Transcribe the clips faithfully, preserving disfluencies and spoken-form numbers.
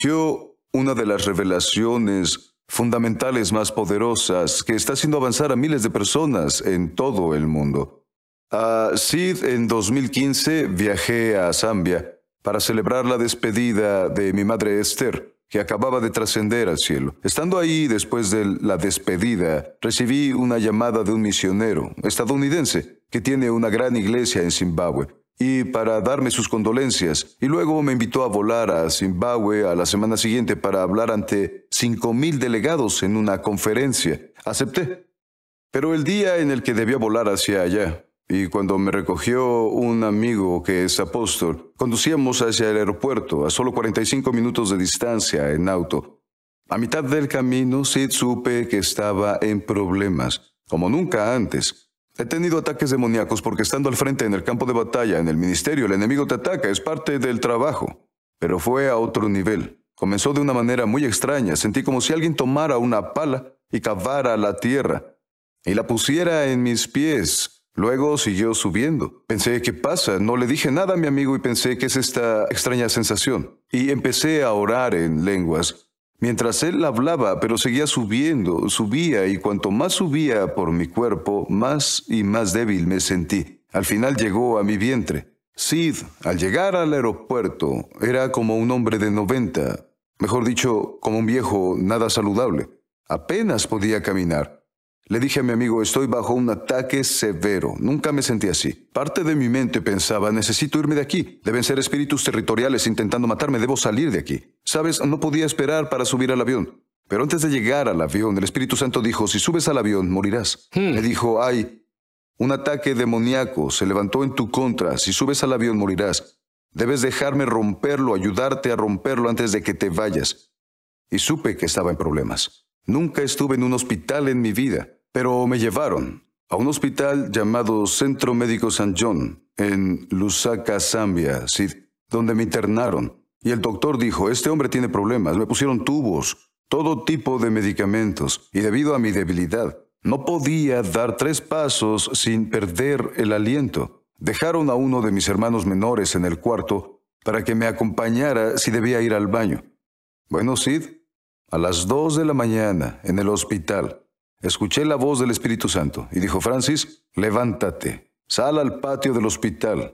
Yo, una de las revelaciones fundamentales más poderosas que está haciendo avanzar a miles de personas en todo el mundo. Uh, sí, en dos mil quince viajé a Zambia para celebrar la despedida de mi madre Esther, que acababa de trascender al cielo. Estando ahí después de la despedida, recibí una llamada de un misionero estadounidense que tiene una gran iglesia en Zimbabue, y para darme sus condolencias, y luego me invitó a volar a Zimbabue a la semana siguiente para hablar ante cinco mil delegados en una conferencia. Acepté. Pero el día en el que debía volar hacia allá, y cuando me recogió un amigo que es apóstol, conducíamos hacia el aeropuerto a solo cuarenta y cinco minutos de distancia en auto. A mitad del camino, sí supe que estaba en problemas, como nunca antes. He tenido ataques demoníacos porque estando al frente en el campo de batalla, en el ministerio, el enemigo te ataca, es parte del trabajo. Pero fue a otro nivel. Comenzó de una manera muy extraña. Sentí como si alguien tomara una pala y cavara la tierra y la pusiera en mis pies. Luego siguió subiendo. Pensé, ¿qué pasa? No le dije nada a mi amigo y pensé, ¿qué es esta extraña sensación? Y empecé a orar en lenguas. Mientras él hablaba, pero seguía subiendo, subía, y cuanto más subía por mi cuerpo, más y más débil me sentí. Al final llegó a mi vientre. Sid, al llegar al aeropuerto, era como un hombre de noventa, mejor dicho, como un viejo nada saludable. Apenas podía caminar. Le dije a mi amigo, estoy bajo un ataque severo. Nunca me sentí así. Parte de mi mente pensaba, necesito irme de aquí. Deben ser espíritus territoriales intentando matarme. Debo salir de aquí. ¿Sabes? No podía esperar para subir al avión. Pero antes de llegar al avión, el Espíritu Santo dijo, si subes al avión, morirás. Hmm. Me dijo, ay, un ataque demoníaco se levantó en tu contra. Si subes al avión, morirás. Debes dejarme romperlo, ayudarte a romperlo antes de que te vayas. Y supe que estaba en problemas. Nunca estuve en un hospital en mi vida. Pero me llevaron a un hospital llamado Centro Médico San John, en Lusaka, Zambia, sí, donde me internaron. Y el doctor dijo, este hombre tiene problemas. Me pusieron tubos, todo tipo de medicamentos, y debido a mi debilidad, no podía dar tres pasos sin perder el aliento. Dejaron a uno de mis hermanos menores en el cuarto para que me acompañara si debía ir al baño. Bueno, Sid, a las dos de la mañana, en el hospital, escuché la voz del Espíritu Santo y dijo, Francis, levántate, sal al patio del hospital.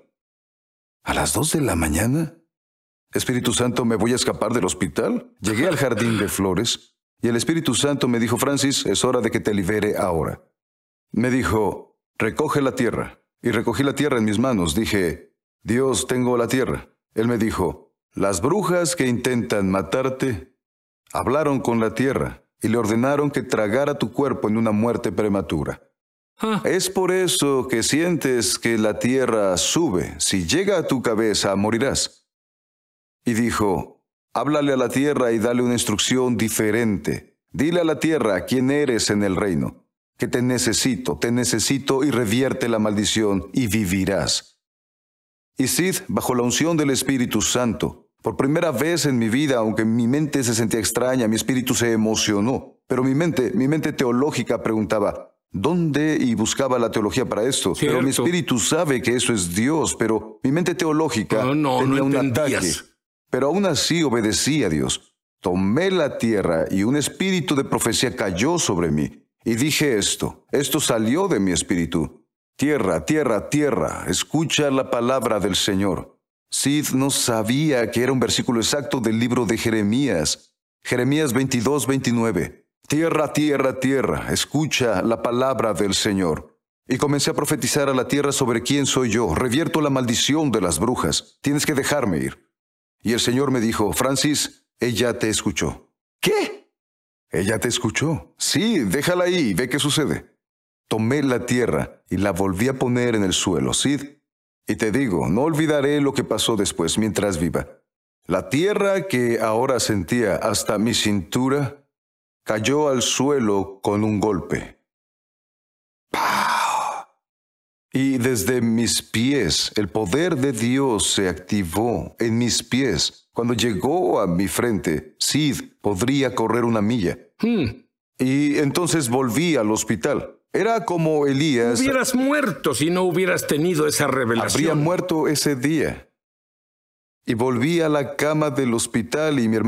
¿A las dos de la mañana? Espíritu Santo, ¿me voy a escapar del hospital? Llegué al jardín de flores y el Espíritu Santo me dijo, Francis, es hora de que te libere ahora. Me dijo, recoge la tierra. Y recogí la tierra en mis manos. Dije, Dios, tengo la tierra. Él me dijo, las brujas que intentan matarte hablaron con la tierra y le ordenaron que tragara tu cuerpo en una muerte prematura. Ah. Es por eso que sientes que la tierra sube. Si llega a tu cabeza, morirás. Y dijo, háblale a la tierra y dale una instrucción diferente. Dile a la tierra quién eres en el reino, que te necesito, te necesito y revierte la maldición y vivirás. Y Sid, bajo la unción del Espíritu Santo, por primera vez en mi vida, aunque mi mente se sentía extraña, mi espíritu se emocionó. Pero mi mente, mi mente teológica preguntaba, ¿dónde? Y buscaba la teología para esto. Cierto. Pero mi espíritu sabe que eso es Dios, pero mi mente teológica no, no, tenía no un ataque. Pero aún así obedecí a Dios. Tomé la tierra y un espíritu de profecía cayó sobre mí. Y dije esto, esto salió de mi espíritu. Tierra, tierra, tierra, escucha la palabra del Señor. Sid no sabía que era un versículo exacto del libro de Jeremías. Jeremías veintidós, veintinueve. Tierra, tierra, tierra, escucha la palabra del Señor. Y comencé a profetizar a la tierra sobre quién soy yo. Revierto la maldición de las brujas. Tienes que dejarme ir. Y el Señor me dijo, Francis, ella te escuchó. ¿Qué? Ella te escuchó. Sí, déjala ahí y ve qué sucede. Tomé la tierra y la volví a poner en el suelo, Sid. Y te digo, no olvidaré lo que pasó después mientras viva. La tierra que ahora sentía hasta mi cintura cayó al suelo con un golpe. ¡Pah! Y desde mis pies, el poder de Dios se activó en mis pies. Cuando llegó a mi frente, Sid podría correr una milla. Hmm. Y entonces volví al hospital. Era como Elías. Hubieras muerto si no hubieras tenido esa revelación. Habría muerto ese día. Y volví a la cama del hospital y mi hermano